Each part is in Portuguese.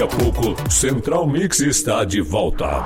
Daqui a pouco, Central Mix está de volta.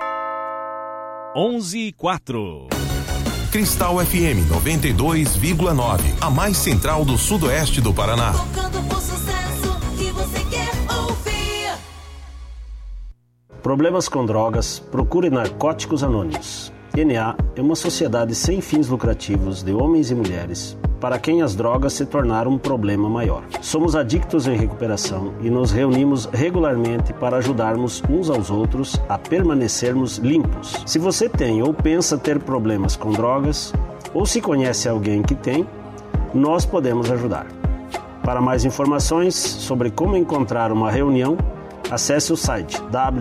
11:04. Cristal FM 92,9, a mais central do sudoeste do Paraná. Tocando por sucesso que você quer ouvir. Problemas com drogas, procure Narcóticos Anônimos. NA é uma sociedade sem fins lucrativos de homens e mulheres para quem as drogas se tornaram um problema maior. Somos adictos em recuperação e nos reunimos regularmente para ajudarmos uns aos outros a permanecermos limpos. Se você tem ou pensa ter problemas com drogas, ou se conhece alguém que tem, nós podemos ajudar. Para mais informações sobre como encontrar uma reunião, acesse o site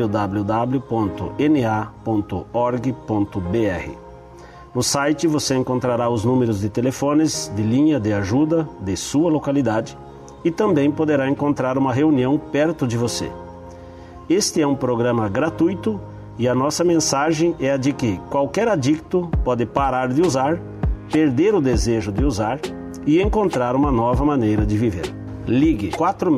www.na.org.br. No site você encontrará os números de telefones de linha de ajuda de sua localidade e também poderá encontrar uma reunião perto de você. Este é um programa gratuito e a nossa mensagem é a de que qualquer adicto pode parar de usar, perder o desejo de usar e encontrar uma nova maneira de viver. Ligue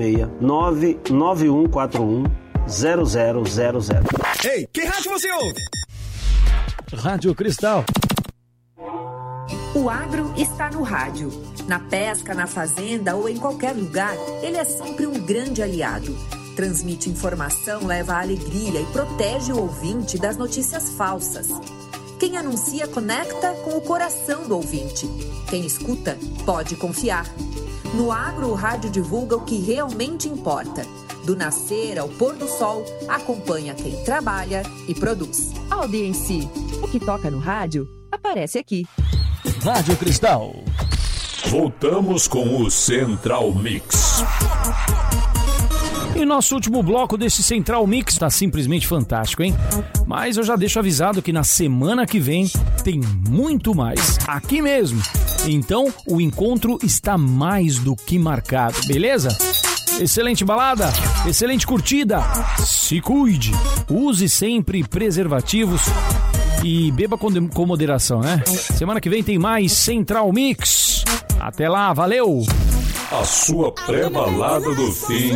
469-9141-0000. Ei, que rádio você ouve? Rádio Cristal. O agro está no rádio. Na pesca, na fazenda ou em qualquer lugar, ele é sempre um grande aliado. Transmite informação, leva alegria e protege o ouvinte das notícias falsas. Quem anuncia conecta com o coração do ouvinte. Quem escuta pode confiar. No agro, o rádio divulga o que realmente importa. Do nascer ao pôr do sol, acompanha quem trabalha e produz. Audiência. O que toca no rádio aparece aqui. Rádio Cristal. Voltamos com o Central Mix. E nosso último bloco desse Central Mix tá simplesmente fantástico, hein? Mas eu já deixo avisado que na semana que vem tem muito mais, aqui mesmo. Então o encontro está mais do que marcado, beleza? Excelente balada, excelente curtida, se cuide, use sempre preservativos e beba com moderação, né? Semana que vem tem mais Central Mix. Até lá, valeu! A sua pré-balada do fim